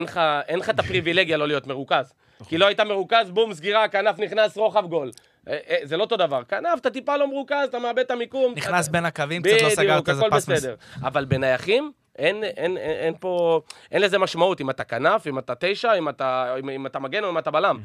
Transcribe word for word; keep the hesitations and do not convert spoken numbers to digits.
אין לך את הפריבילגיה לא להיות מרוכז. כי לא היית מרוכז, בום, סגירה, כנף נכנס, רוחב גול. זה לא אותו דבר. כנף, אתה טיפה לא מרוכז, אתה מאבד את המיקום. נכנס בין הקווים, קצת לא סגרת, זה פס בסדר. אבל בנייחים, אין, אין, אין פה, אין לזה משמעות, אם אתה כנף, אם אתה תשע, אם אתה, אם אתה מגן או אם אתה בלם.